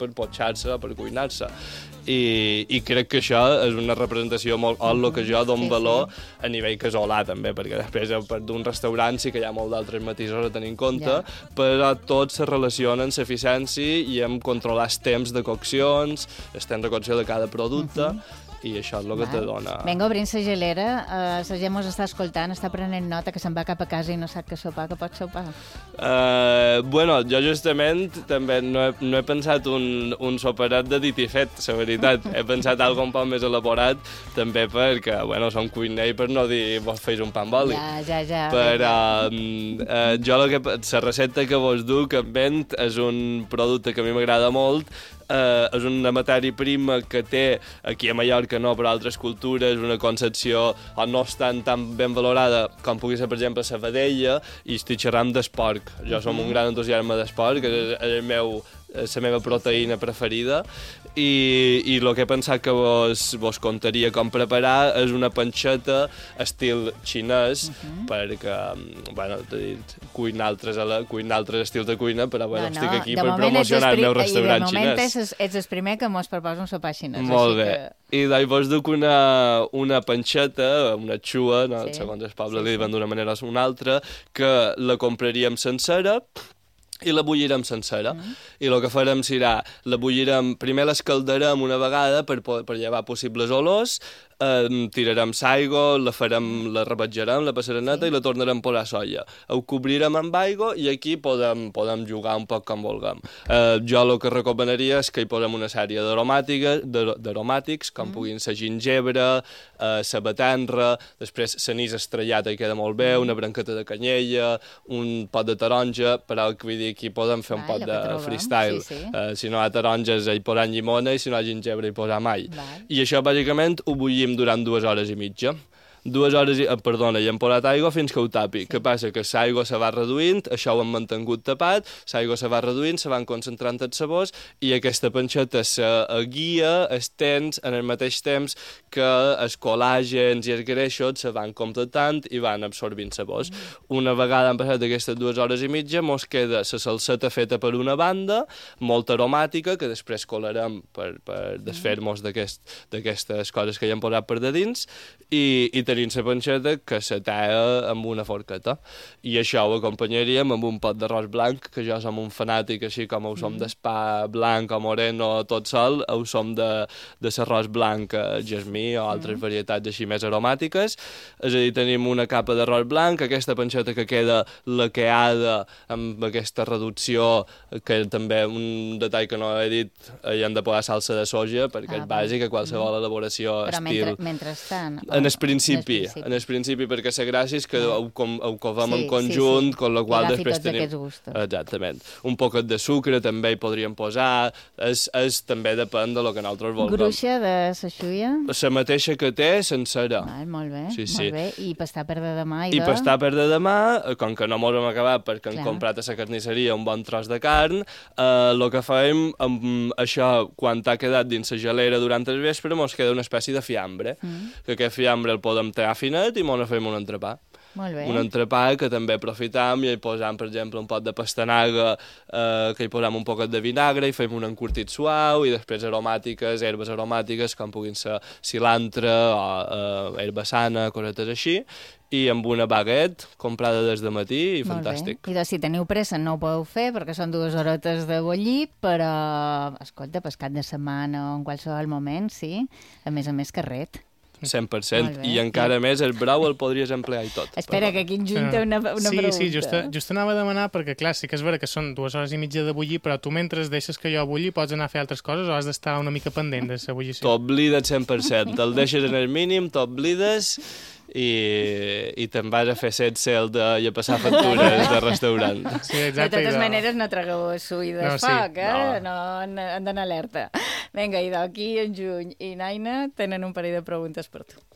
per potxar-se o per cuinar-se. I crec que això és una representació molt el que jo dono valor a nivell casolà també, perquè després d'un restaurant sí que hi ha molt d'altres matisos a tenir en compte, però tots se relacionen amb l'eficiència i amb controlar els temps de coccions, el temps de cocció de cada producte, i això és el que te dona... Vinga, obrim la gelera, la gent mos està escoltant, està prenent nota, que se'n va cap a casa i no sap què sopar, que pot sopar. Bueno, jo justament també no he pensat un soperet de dit i fet, la veritat. He pensat alguna un poc més elaborat, també perquè, bueno, som cuiner i per no dir vos feis un pa amb oli. Ja. Però jo la recepta que vos duc en vent és un producte que a mi m'agrada molt, és una matèria prima que té, aquí a Mallorca no, però altres cultures, una concepció no estan tan ben valorada com pugui ser, per exemple, la vedella, i estic xerrant d'esporc. Jo som un gran entusiasme d'esporc, és la meva proteïna preferida, i el que he pensat que vos contaria com preparar és una panxeta estil xinès, perquè, bueno, cuinar altres estils de cuina, però bueno, estic aquí per promocionar el meu restaurant xinès. I de moment ets el primer que mos proposa un sopar xinès. Molt bé. I vos duc una panxeta, una xua, segons el poble li diuen d'una manera o una altra, que la compraríem sencera, i la bullirem sencera. I el que farem serà, la bullirem, primer l'escaldarem una vegada per llevar possibles olors, tirarem l'aigua, la rebatjarem, la passarem neta i la tornarem a posar soia. Ho cobrirem amb aigua i aquí podem jugar un poc com vulguem. Jo el que recomanaria és que hi posem una sèrie d'aromàtics, com puguin ser gingebre, sabatenra, després l'anís estrellat i queda molt bé, una branqueta de canyella, un pot de taronja, però que vull dir, aquí podem fer un pot de freestyle. Si no hi ha taronges hi posem llimona i si no hi ha gingebre hi posem all. I això bàsicament ho bullim durant 2 hores i mitja. 2 hores i hem posat aigua fins que ho tapi. Què passa? Que l'aigua se va reduint, això ho hem mantingut tapat, l'aigua se va reduint, se van concentrant els sabors i aquesta panxeta guia, es tens en el mateix temps que els col·làgens i els greixos se van completant i van absorbint sabors. Una vegada han passat aquestes 2 hores i mitja, mos queda la salseta feta per una banda, molt aromàtica, que després colarem per desfer-nos d'aquestes coses que hi hem posat per de dins, i tenim la panxeta que se talla amb una forqueta. I això ho acompanyaríem amb un pot d'arròs blanc, que jo som un fanàtic, així com ho som d'espa blanc o moreno tot sol, ho som de l'arròs blanc jasmí o altres varietats així més aromàtiques. És a dir, tenim una capa d'arròs blanc, aquesta panxeta que queda laqueada amb aquesta reducció, que també un detall que no he dit, hi hem de posar salsa de soja, perquè és bàsic a qualsevol elaboració estil. Però mentrestant... En el principi, perquè la gràcia és que ho covem en conjunt, amb la qual després tenim... Exactament. Un poquet de sucre també hi podríem posar, també depèn de lo que nosaltres vulguem. Gruixa de la xuia? La mateixa que té, sencera. Molt bé. I pastar per de demà? I pastar per de demà, com que no mos hem acabat perquè hem comprat a la carnisseria un bon tros de carn, el que fem amb això, quan t'ha quedat dins la gelera durant el vespre, mos queda una espècie de fiambre, que aquest fiambre el podem tallar finet i mos fem un entrepà. Molt bé. Un entrepà que també aprofitam i hi posam, per exemple, un pot de pastanaga, que hi posam un poquet de vinagre i fem un encurtit suau, i després herbes aromàtiques, com puguin ser cilantre o herba sana, cosetes així, i amb una baguette comprada des de matí i fantàstic. I si teniu pressa no ho podeu fer perquè són 2 horetes de bullir, però, escolta, pescat de setmana o en qualsevol moment, sí, a més carret. 100%, i encara més el brou el podries emplear i tot. Espera, que aquí en Juny té una pregunta. Sí, just anava a demanar, perquè clar, sí que és vera que són 2 hores i mitja de bullir, però tu mentre deixes que jo bulli pots anar a fer altres coses o has d'estar una mica pendent de la bullició? T'oblides 100%, te'l deixes en el mínim, t'oblides i te'n vas a fer setcel i a passar factures de restaurant. Sí, exacte, de totes maneres no tragueu suï de foc, no, han d'anar alerta. Vinga, i d'aquí en Juny i Naina tenen un parell de preguntes per tu.